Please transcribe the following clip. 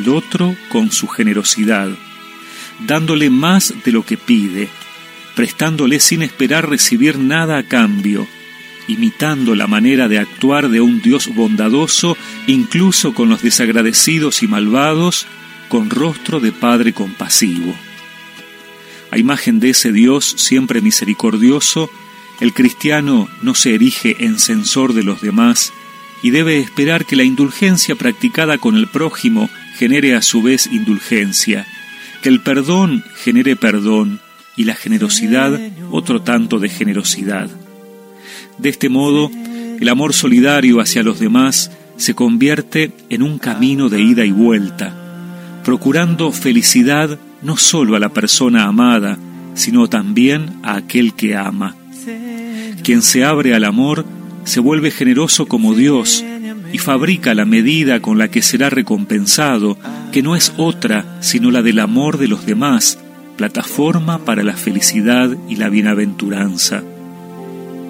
al otro con su generosidad, dándole más de lo que pide, prestándole sin esperar recibir nada a cambio, imitando la manera de actuar de un Dios bondadoso, incluso con los desagradecidos y malvados, con rostro de Padre compasivo. A imagen de ese Dios siempre misericordioso, el cristiano no se erige en censor de los demás y debe esperar que la indulgencia practicada con el prójimo genere a su vez indulgencia, que el perdón genere perdón y la generosidad otro tanto de generosidad. De este modo, el amor solidario hacia los demás se convierte en un camino de ida y vuelta, procurando felicidad no solo a la persona amada, sino también a aquel que ama. Quien se abre al amor se vuelve generoso como Dios y fabrica la medida con la que será recompensado, que no es otra sino la del amor de los demás, plataforma para la felicidad y la bienaventuranza.